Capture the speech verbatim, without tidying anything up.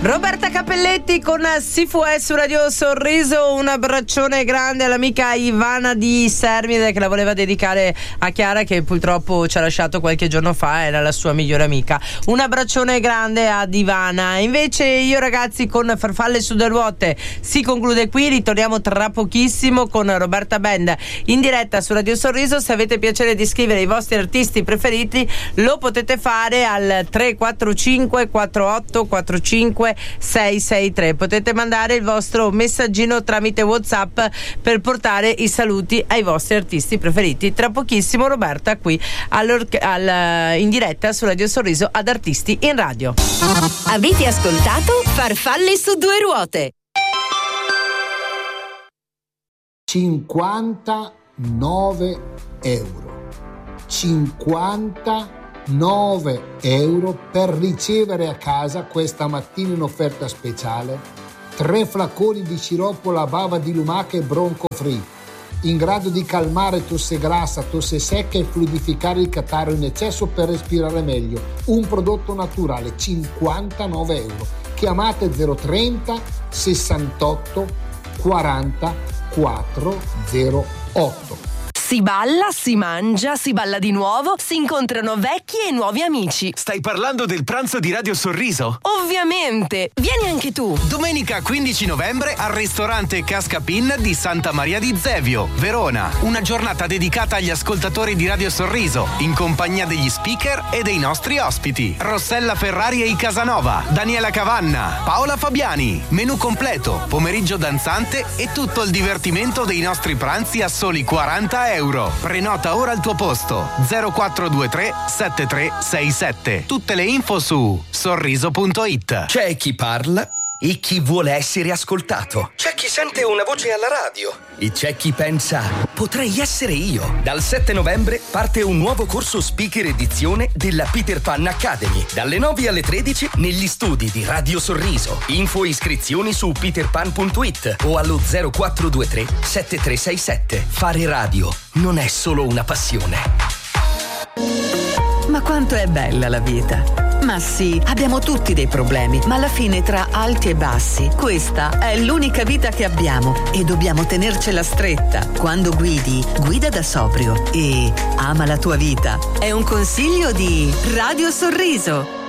Roberta Cappelletti con Sifu è su Radio Sorriso. Un abbraccione grande all'amica Ivana di Sermide, che la voleva dedicare a Chiara, che purtroppo ci ha lasciato qualche giorno fa, era la sua migliore amica. Un abbraccione grande ad Ivana. Invece io, ragazzi, con Farfalle su due ruote si conclude qui. Ritorniamo tra pochissimo con Roberta Band in diretta su Radio Sorriso. Se avete piacere di scrivere i vostri artisti preferiti, lo potete fare al tre quattro cinque quattro otto quattro cinque sei sei tre. Potete mandare il vostro messaggino tramite WhatsApp per portare i saluti ai vostri artisti preferiti. Tra pochissimo Roberta qui al, in diretta su Radio Sorriso ad Artisti in Radio. Avete ascoltato Farfalle su due ruote. cinquantanove euro. cinquantanove euro per ricevere a casa questa mattina in offerta speciale tre flaconi di siroppo alla bava di lumaca e bronco free, in grado di calmare tosse grassa, tosse secca e fluidificare il catarro in eccesso per respirare meglio. Un prodotto naturale, cinquantanove euro. Chiamate zero trenta sessantotto quaranta quattrocentotto. Si balla, si mangia, si balla di nuovo, si incontrano vecchi e nuovi amici. Stai parlando del pranzo di Radio Sorriso? Ovviamente! Vieni anche tu! Domenica quindici novembre al ristorante Cascapin di Santa Maria di Zevio, Verona. Una giornata dedicata agli ascoltatori di Radio Sorriso, in compagnia degli speaker e dei nostri ospiti. Rossella Ferrari e i Casanova, Daniela Cavanna, Paola Fabiani. Menù completo, pomeriggio danzante e tutto il divertimento dei nostri pranzi a soli quaranta euro. Prenota ora il tuo posto zero quattro due tre sette tre sei sette. Tutte le info su sorriso punto it. C'è chi parla e chi vuole essere ascoltato. C'è chi sente una voce alla radio e c'è chi pensa potrei essere io. Dal sette novembre parte un nuovo corso speaker edizione della Peter Pan Academy, dalle nove alle tredici negli studi di Radio Sorriso. Info e iscrizioni su peterpan punto it o allo zero quattro due tre sette tre sei sette. Fare radio non è solo una passione. Ma quanto è bella la vita! Ma sì, abbiamo tutti dei problemi, ma alla fine tra alti e bassi, questa è l'unica vita che abbiamo e dobbiamo tenercela stretta. Quando guidi, guida da sobrio e ama la tua vita. È un consiglio di Radio Sorriso.